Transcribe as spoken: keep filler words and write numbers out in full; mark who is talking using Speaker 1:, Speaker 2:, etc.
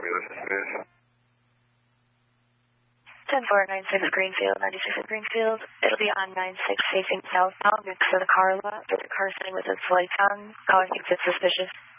Speaker 1: me this is.
Speaker 2: ten four nine six Greenfield, ninety-six at Greenfield. It'll be on nine six facing southbound next to the car lot. There's a car sitting with its lights on. Calling you if it's suspicious.